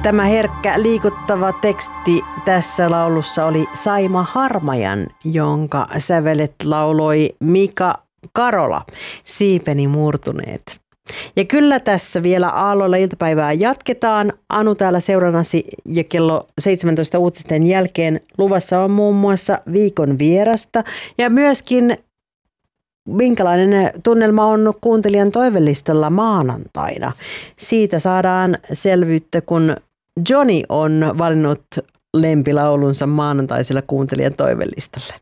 Tämä herkkä liikuttava teksti tässä laulussa oli Saima Harmajan, jonka sävelet lauloi Mika Karola, Siipeni murtuneet. Ja kyllä tässä vielä aalloilla iltapäivää jatketaan. Anu täällä seurannasi ja kello 17 uutisten jälkeen luvassa on muun muassa viikon vierasta ja myöskin minkälainen tunnelma on kuuntelijan toivelistalla maanantaina. Siitä saadaan selvyyttä, kun Johnny on valinnut lempilaulunsa maanantaisella kuuntelijan toivelistalle.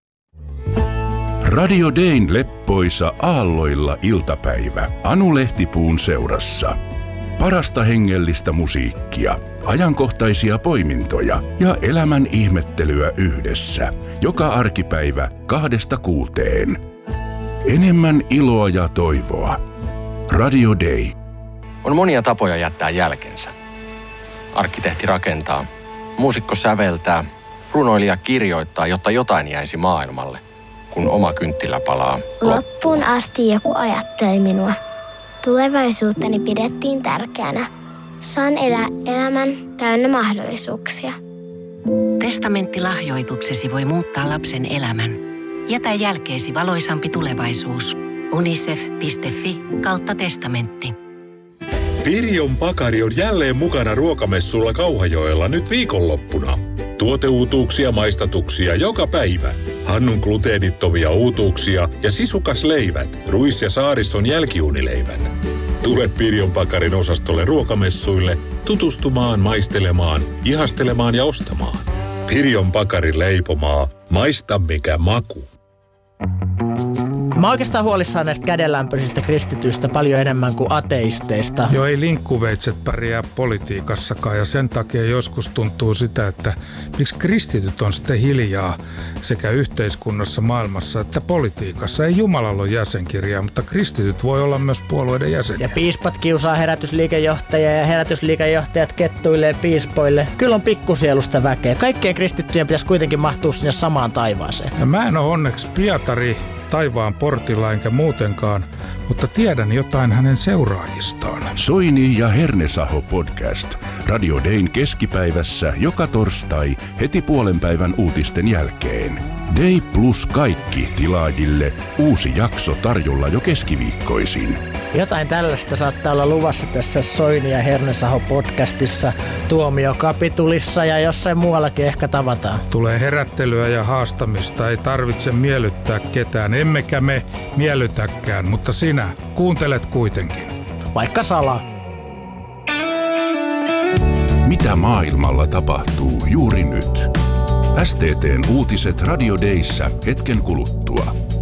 Radio Dayn leppoisa aalloilla iltapäivä Anu Lehtipuun seurassa. Parasta hengellistä musiikkia, ajankohtaisia poimintoja ja elämän ihmettelyä yhdessä. Joka arkipäivä 2–6. Enemmän iloa ja toivoa. Radio Day. On monia tapoja jättää jälkensä. Arkkitehti rakentaa, muusikko säveltää, runoilija kirjoittaa, jotta jotain jäisi maailmalle, kun oma kynttilä palaa. Loppuun asti joku ajatteli minua. Tulevaisuuttani pidettiin tärkeänä. Saan elää elämän täynnä mahdollisuuksia. Testamenttilahjoituksesi voi muuttaa lapsen elämän. Jätä jälkeesi valoisampi tulevaisuus. unicef.fi/testamentti. Pirjon Pakari on jälleen mukana ruokamessulla Kauhajoella nyt viikonloppuna. Tuoteuutuuksia, maistatuksia joka päivä. Hannun gluteenittomia uutuuksia ja sisukas leivät, ruis- ja saariston jälkiuunileivät. Tule Pirjon Pakarin osastolle ruokamessuille tutustumaan, maistelemaan, ihastelemaan ja ostamaan. Pirjon Pakarin leipomaa. Maista mikä maku. Mä oon oikeastaan huolissaan näistä kädenlämpöisistä kristityistä paljon enemmän kuin ateisteista. Joo, ei linkkuveitset pärjää politiikassakaan ja sen takia joskus tuntuu sitä, että miksi kristityt on sitten hiljaa sekä yhteiskunnassa, maailmassa että politiikassa. Ei Jumalalla ole jäsenkirjaa, mutta kristityt voi olla myös puolueiden jäseniä. Ja piispat kiusaa herätysliikejohtajia ja herätysliikejohtajat kettuilee piispoille. Kyllä on pikkusielusta väkeä. Kaikkien kristittyjen pitäisi kuitenkin mahtua sinne samaan taivaaseen. Ja mä en ole onneksi Pietari taivaan portilla enkä muutenkaan, mutta tiedän jotain hänen seuraajistaan. Soini ja Hernesaho podcast. Radio Dayn keskipäivässä joka torstai heti puolenpäivän uutisten jälkeen. Day Plus kaikki tilaajille. Uusi jakso tarjolla jo keskiviikkoisin. Jotain tällaista saattaa olla luvassa tässä Soini ja Hernesaho podcastissa, Tuomiokapitulissa ja jossain muuallakin ehkä tavataan. Tulee herättelyä ja haastamista, ei tarvitse miellyttää ketään, emmekä me miellytäkään, mutta sinä kuuntelet kuitenkin. Vaikka salaa. Mitä maailmalla tapahtuu juuri nyt? STT:n uutiset Radio Dayssä hetken kuluttua.